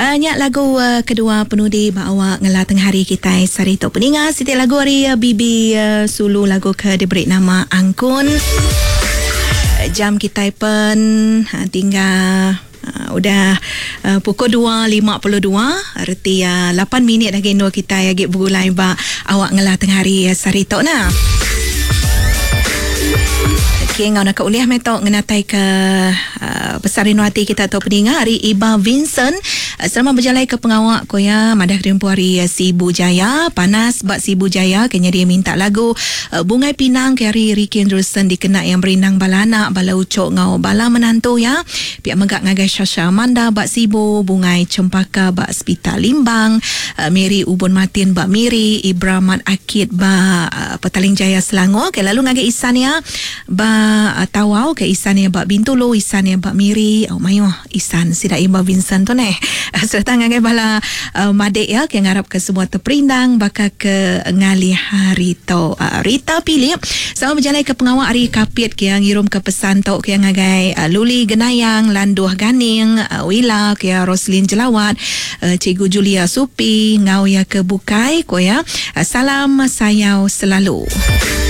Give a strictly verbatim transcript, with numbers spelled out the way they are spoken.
Nyak lagu uh, kedua penudi bawa ngela tengah hari kita sari tok peninga siti lagu hari uh, Bibi uh, Sulu lagu ke diberi nama Angkun. Uh, jam kita pun uh, tinggal uh, udah uh, pukul dua lima puluh dua arti uh, lapan minit lagi no kita ya git berulai ba awak ngela tengah hari uh, sari tok nah. Okay, ngau nak uliah metok ngenatai ke uh, pesarin hati kita atau peninga hari Iba Vincent uh, selama berjalan ke pengawak ko ya madah rimpu hari uh, Sibu Jaya panas bak Sibu Jaya kenya dia minta lagu uh, Bungai Pinang ke hari Ricky Anderson dikena yang berinang balana bala ucok ngau bala menantu ya pihak megak ngagai Syasha Amanda bak Sibu Bungai Cempaka bak Spita Limbang uh, Mary Ubon Martin bak Miri Ibramat Akid bak uh, Petaling Jaya Selangor ke lalu ngagai Isan ya bak Uh, tawau ke Isan yang bak Bintulu Isan yang bak Miri oh mayo Isan sida Iba Vincent tu neh serta ngagai bala uh, madik ya ke ngarap ke semua terperindang bakal ke ngali hari tu uh, Rita pilih sama berjalan ke pengawak hari Kapit ke yang ngirum ke pesan tu ke yang ngagai uh, Luli Genayang Landuh Ganing uh, Wila ke Roslin Jelawat uh, Cikgu Julia Supi ngau ya ke Bukai ko ya uh, salam sayau selalu.